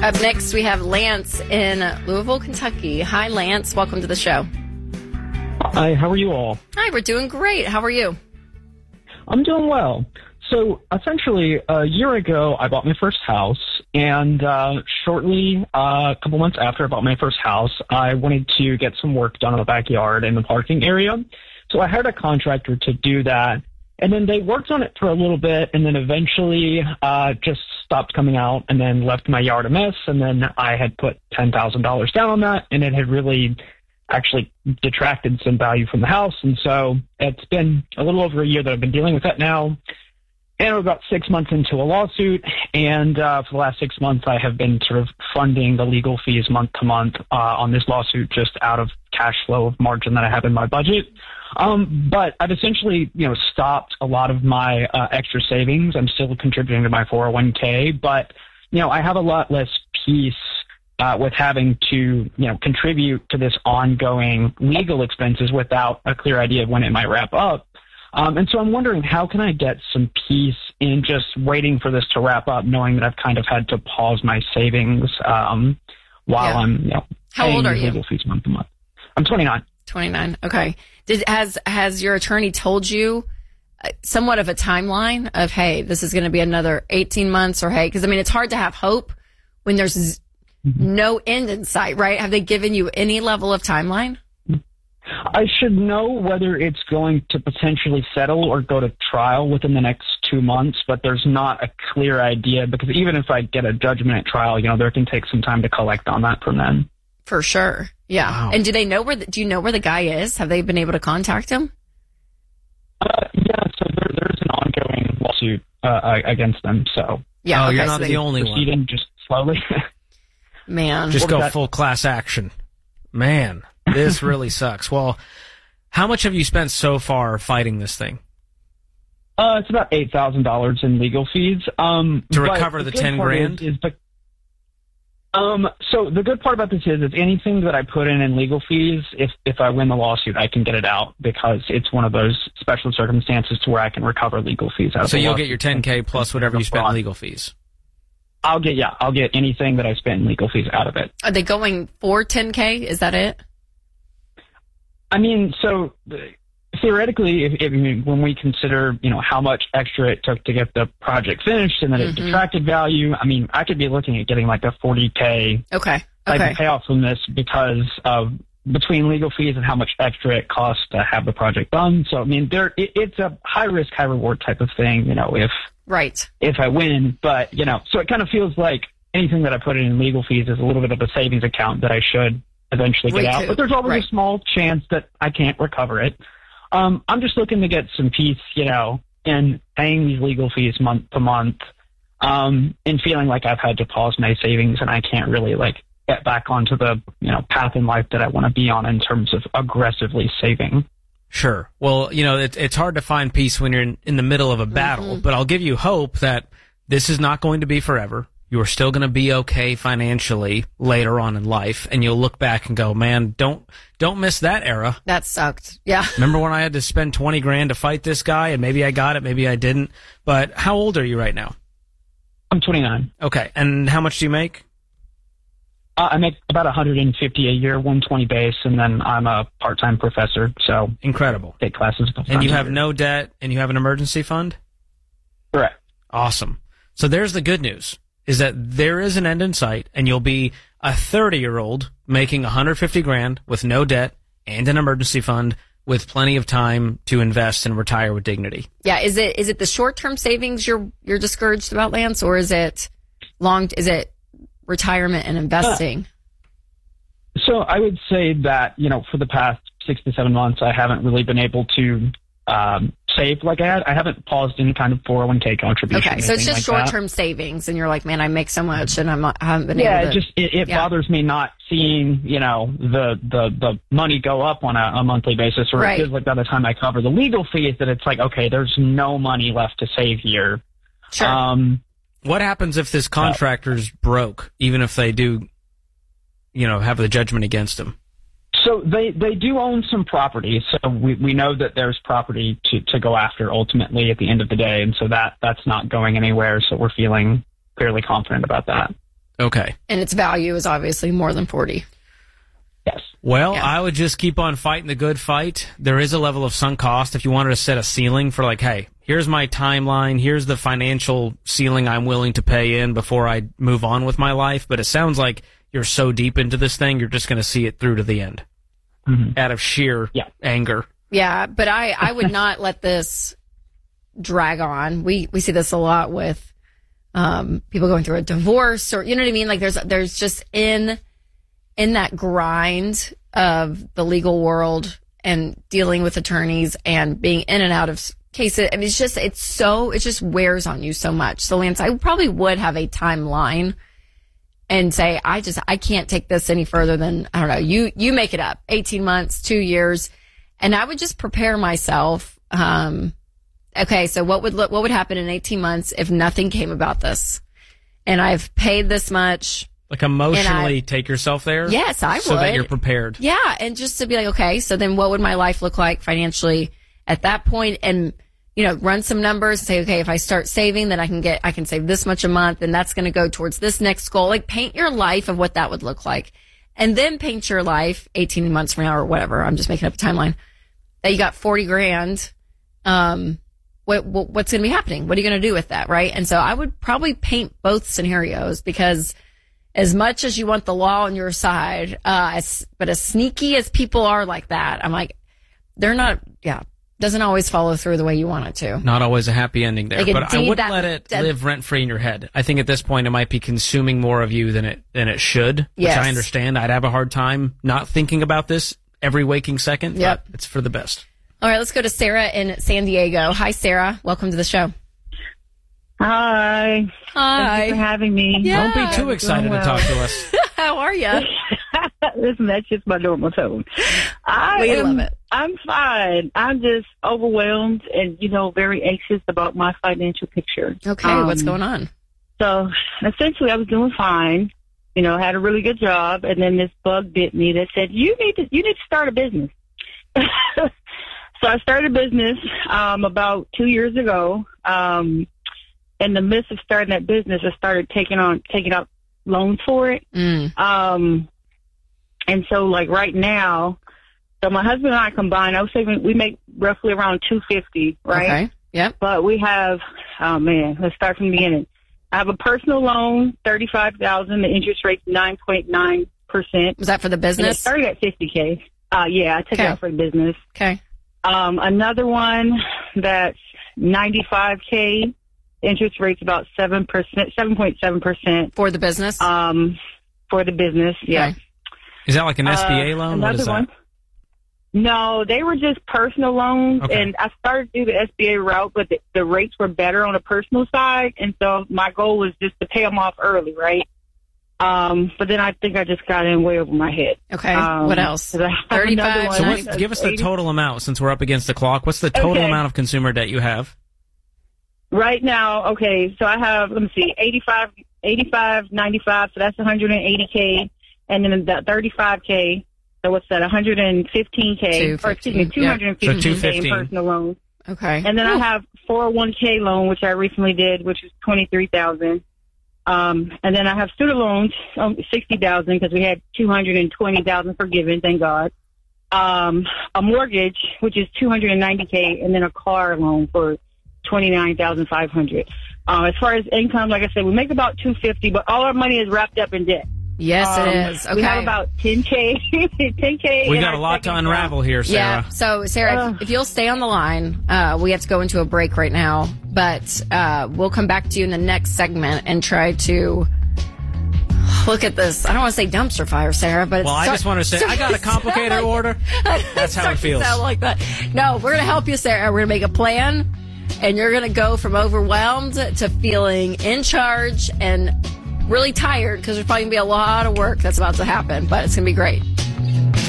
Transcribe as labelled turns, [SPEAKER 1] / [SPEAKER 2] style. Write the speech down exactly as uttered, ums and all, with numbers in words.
[SPEAKER 1] Up next, we have Lance in Louisville, Kentucky. Hi, Lance. Welcome to the show.
[SPEAKER 2] Hi, how are you all?
[SPEAKER 1] Hi, we're doing great. How are you?
[SPEAKER 2] I'm doing well. So, essentially, a year ago, I bought my first house, and uh, shortly, uh, a couple months after I bought my first house, I wanted to get some work done in the backyard and the parking area. So I hired a contractor to do that, and then they worked on it for a little bit, and then eventually uh, just stopped coming out and then left my yard a mess, and then I had put ten thousand dollars down on that, and it had really actually detracted some value from the house. And so it's been a little over a year that I've been dealing with that now. And we're about six months into a lawsuit. And uh, for the last six months, I have been sort of funding the legal fees month to month uh, on this lawsuit just out of cash flow of margin that I have in my budget. Um, but I've essentially, you know, stopped a lot of my uh, extra savings. I'm still contributing to my four oh one k, but, you know, I have a lot less peace Uh, with having to, you know, contribute to this ongoing legal expenses without a clear idea of when it might wrap up. Um, and so I'm wondering, how can I get some peace in just waiting for this to wrap up, knowing that I've kind of had to pause my savings um, while
[SPEAKER 1] Yeah.
[SPEAKER 2] I'm, you know,
[SPEAKER 1] How
[SPEAKER 2] paying
[SPEAKER 1] old are
[SPEAKER 2] the
[SPEAKER 1] you?
[SPEAKER 2] legal fees month to month. I'm twenty-nine.
[SPEAKER 1] twenty-nine. Okay. Did has has your attorney told you uh, somewhat of a timeline of, hey, this is going to be another eighteen months, or hey, because I mean, it's hard to have hope when there's z- no end in sight, right? Have they given you any level of timeline?
[SPEAKER 2] I should know whether it's going to potentially settle or go to trial within the next two months, but there's not a clear idea, because even if I get a judgment at trial, you know, there can take some time to collect on that from then.
[SPEAKER 1] For sure. Yeah.
[SPEAKER 3] Wow.
[SPEAKER 1] And do they know where, the, do you know where the guy is? Have they been able to contact him?
[SPEAKER 2] Uh, yeah, so there, there's an ongoing lawsuit uh, against them, so
[SPEAKER 1] Yeah.
[SPEAKER 3] Oh,
[SPEAKER 1] okay,
[SPEAKER 3] you're
[SPEAKER 1] so
[SPEAKER 3] not
[SPEAKER 1] they-
[SPEAKER 3] the only one.
[SPEAKER 2] proceeding just slowly.
[SPEAKER 1] Man.
[SPEAKER 3] Just
[SPEAKER 2] What was
[SPEAKER 3] go
[SPEAKER 2] that?
[SPEAKER 3] full class action. Man, this really sucks. Well, how much have you spent so far fighting this thing?
[SPEAKER 2] Uh, it's about eight thousand dollars in legal fees. Um,
[SPEAKER 3] To
[SPEAKER 2] but
[SPEAKER 3] recover the
[SPEAKER 2] good
[SPEAKER 3] ten
[SPEAKER 2] part
[SPEAKER 3] grand?
[SPEAKER 2] Is, is the, um, so the good part about this is, is anything that I put in in legal fees, if if I win the lawsuit, I can get it out, because it's one of those special circumstances to where I can recover legal fees out of
[SPEAKER 3] So
[SPEAKER 2] the
[SPEAKER 3] you'll
[SPEAKER 2] lawsuit.
[SPEAKER 3] get your ten K plus whatever you spent in legal fees.
[SPEAKER 2] I'll get yeah, I'll get anything that I spent in legal fees out of it.
[SPEAKER 1] Are they going for ten K? Is that it?
[SPEAKER 2] I mean, so uh, theoretically, if, if when we consider, you know, how much extra it took to get the project finished and then it
[SPEAKER 1] Mhm.
[SPEAKER 2] detracted value, I mean, I could be looking at getting like a forty K
[SPEAKER 1] Okay.
[SPEAKER 2] type
[SPEAKER 1] Okay.
[SPEAKER 2] of payoff from this, because of between legal fees and how much extra it costs to have the project done. So, I mean, there it, it's a high risk, high reward type of thing, you know, if
[SPEAKER 1] Right.
[SPEAKER 2] if I win. But, you know, so it kind of feels like anything that I put in legal fees is a little bit of a savings account that I should eventually get out.
[SPEAKER 1] Recoup,
[SPEAKER 2] But there's always
[SPEAKER 1] right.
[SPEAKER 2] a small chance that I can't recover it. Um, I'm just looking to get some peace, you know, in paying these legal fees month to month, um, and feeling like I've had to pause my savings and I can't really, like, get back onto the, you know, path in life that I want to be on in terms of aggressively saving.
[SPEAKER 3] Sure. Well, you know, it, it's hard to find peace when you're in, in the middle of a battle, but I'll give you hope that this is not going to be forever. You're still going to be okay financially later on in life, and you'll look back and go, man, don't don't miss that era.
[SPEAKER 1] That sucked. Yeah.
[SPEAKER 3] Remember when I had to spend twenty grand to fight this guy, and maybe I got it, maybe I didn't. But how old are you right now?
[SPEAKER 2] I'm twenty-nine.
[SPEAKER 3] Okay. And how much do you make?
[SPEAKER 2] Uh, I make about one hundred fifty a year, one twenty base, and then I'm a part-time professor, so
[SPEAKER 3] Incredible.
[SPEAKER 2] take classes. a couple
[SPEAKER 3] And you
[SPEAKER 2] times a
[SPEAKER 3] have
[SPEAKER 2] year.
[SPEAKER 3] no debt, and you have an emergency fund?
[SPEAKER 2] Correct.
[SPEAKER 3] Awesome. So there's the good news, is that there is an end in sight, and you'll be a thirty-year-old making one hundred fifty grand with no debt and an emergency fund with plenty of time to invest and retire with dignity.
[SPEAKER 1] Yeah. Is it is it the short term savings you're you're discouraged about, Lance, or is it long? Is it retirement and investing?
[SPEAKER 2] So I would say that, you know, for the past six to seven months, I haven't really been able to um, save like I had. I haven't paused any kind of four oh one k contribution.
[SPEAKER 1] Okay, so it's
[SPEAKER 2] anything
[SPEAKER 1] just
[SPEAKER 2] like
[SPEAKER 1] short
[SPEAKER 2] that.
[SPEAKER 1] term savings, and you're like, man, I make so much, and I'm not, I haven't been
[SPEAKER 2] Yeah,
[SPEAKER 1] able
[SPEAKER 2] it
[SPEAKER 1] to.
[SPEAKER 2] just it, it
[SPEAKER 1] yeah.
[SPEAKER 2] bothers me not seeing, you know, the the the money go up on a, a monthly basis, or
[SPEAKER 1] Right.
[SPEAKER 2] it feels like by the time I cover the legal fees that it's like, okay, there's no money left to save here.
[SPEAKER 1] Sure.
[SPEAKER 2] Um,
[SPEAKER 3] What happens if this contractor's broke, even if they do, you know, have the judgment against them?
[SPEAKER 2] So they, they do own some property, so we, we know that there's property to, to go after ultimately at the end of the day, and so that, that's not going anywhere, so we're feeling fairly confident about that.
[SPEAKER 3] Okay.
[SPEAKER 1] And its value is obviously more than forty.
[SPEAKER 2] Yes.
[SPEAKER 3] Well,
[SPEAKER 1] Yeah.
[SPEAKER 3] I would just keep on fighting the good fight. There is a level of sunk cost. If you wanted to set a ceiling for like, hey, here's my timeline, here's the financial ceiling I'm willing to pay in before I move on with my life. But it sounds like you're so deep into this thing, you're just going to see it through to the end mm-hmm. out of sheer
[SPEAKER 2] yeah.
[SPEAKER 3] anger.
[SPEAKER 1] Yeah, but I, I would not let this drag on. We we see this a lot with um, people going through a divorce, or you know what I mean. Like there's there's just in in that grind of the legal world and dealing with attorneys and being in and out of cases. I mean, it's just it's so it just wears on you so much. So Lance, I probably would have a timeline and say I just I can't take this any further than I don't know. You you make it up. eighteen months, two years. And I would just prepare myself. Um, okay, so what would look, what would happen in eighteen months if nothing came about this? And I've paid this much.
[SPEAKER 3] Like emotionally I, take yourself there?
[SPEAKER 1] Yes, I
[SPEAKER 3] so
[SPEAKER 1] would.
[SPEAKER 3] So that you're prepared.
[SPEAKER 1] Yeah, and just to be like, okay, so then what would my life look like financially at that point? And, you know, run some numbers and say, okay, if I start saving, then I can get, I can save this much a month, and that's going to go towards this next goal. Like, paint your life of what that would look like. And then paint your life eighteen months from now or whatever. I'm just making up a timeline. That you got forty grand, um, what, what what's going to be happening? What are you going to do with that, right? And so I would probably paint both scenarios, because as much as you want the law on your side, uh, as, but as sneaky as people are like that, I'm like, they're not, yeah, doesn't always follow through the way you want it to.
[SPEAKER 3] Not always a happy ending there,
[SPEAKER 1] like
[SPEAKER 3] but I wouldn't
[SPEAKER 1] that,
[SPEAKER 3] let it
[SPEAKER 1] that,
[SPEAKER 3] live rent free in your head. I think at this point it might be consuming more of you than it than it should, which
[SPEAKER 1] yes.
[SPEAKER 3] I understand. I'd have a hard time not thinking about this every waking second.
[SPEAKER 1] Yep.
[SPEAKER 3] But it's for the best.
[SPEAKER 1] All right, let's go to Sarah in San Diego. Hi, Sarah. Welcome to the show.
[SPEAKER 4] Hi.
[SPEAKER 1] Hi.
[SPEAKER 4] Thank you for having me.
[SPEAKER 1] Yeah.
[SPEAKER 3] Don't be too excited well. to talk to us.
[SPEAKER 1] How are you?
[SPEAKER 4] Listen, that's just my normal tone. I
[SPEAKER 1] we
[SPEAKER 4] am,
[SPEAKER 1] love it.
[SPEAKER 4] I'm fine. I'm just overwhelmed and, you know, very anxious about my financial picture.
[SPEAKER 1] Okay,
[SPEAKER 4] um,
[SPEAKER 1] what's going on?
[SPEAKER 4] So, essentially, I was doing fine. You know, had a really good job, and then this bug bit me that said, you need to, you need to start a business. So I started a business um, about two years ago. Um, in the midst of starting that business, I started taking on taking out loans for it.
[SPEAKER 1] Mm.
[SPEAKER 4] Um, and so, like right now, so my husband and I combined, I was saying we make roughly around two fifty, right?
[SPEAKER 1] Okay. Yep.
[SPEAKER 4] But we have, oh man, let's start from the beginning. I have a personal loan, thirty-five thousand. The interest rate's nine point nine percent.
[SPEAKER 1] Was that for the business?
[SPEAKER 4] And it started at fifty K. Uh, yeah, I took
[SPEAKER 1] okay.
[SPEAKER 4] it out for the business.
[SPEAKER 1] Okay.
[SPEAKER 4] Um, another one that's ninety-five K. Interest rate's about seven percent, seven point seven percent.
[SPEAKER 1] For the business?
[SPEAKER 4] Um, for the business, yeah.
[SPEAKER 1] Okay.
[SPEAKER 3] Is that like an S B A
[SPEAKER 4] uh,
[SPEAKER 3] loan? What is that?
[SPEAKER 4] One. No, they were just personal loans,
[SPEAKER 3] okay.
[SPEAKER 4] and I started to do the S B A route, but the, the rates were better on the personal side, and so my goal was just to pay them off early, right? Um, but then I think I just got in way over my head.
[SPEAKER 1] Okay.
[SPEAKER 4] Um,
[SPEAKER 1] what else?
[SPEAKER 4] thirty-five.
[SPEAKER 3] So what, give us the total amount, since we're up against the clock. What's the total
[SPEAKER 4] okay.
[SPEAKER 3] amount of consumer debt you have?
[SPEAKER 4] Right now, okay, so I have, let me see, eighty-five, eighty-five, ninety-five, so that's one hundred eighty K, and then that thirty-five K, so what's that, one hundred fifteen K, or excuse me, two hundred fifteen K in personal loans.
[SPEAKER 1] Okay.
[SPEAKER 4] And then
[SPEAKER 1] Ooh.
[SPEAKER 4] I have four oh one K loan, which I recently did, which was twenty-three thousand. Um, and then I have student loans, um, sixty thousand, because we had two hundred twenty thousand forgiven, thank God. Um, a mortgage, which is two hundred ninety K, and then a car loan for twenty-nine thousand five hundred. Uh, as far as income, like I said, we make about two fifty, but all our money is wrapped up in debt.
[SPEAKER 1] Yes,
[SPEAKER 4] um,
[SPEAKER 1] it is. Okay.
[SPEAKER 4] We have about ten K. ten K.
[SPEAKER 3] We got a lot to unravel
[SPEAKER 4] account.
[SPEAKER 3] here, Sarah.
[SPEAKER 1] Yeah. So, Sarah, uh, if, if you'll stay on the line, uh, we have to go into a break right now, but uh, we'll come back to you in the next segment and try to look at this. I don't want to say dumpster fire, Sarah, but it's
[SPEAKER 3] well, I
[SPEAKER 1] start,
[SPEAKER 3] just want to say I got a complicated
[SPEAKER 1] like,
[SPEAKER 3] order. That's how it feels.
[SPEAKER 1] Sound like that. No, we're going to help you, Sarah. We're going to make a plan, and you're going to go from overwhelmed to feeling in charge and really tired, because there's probably going to be a lot of work that's about to happen, but it's going to be great.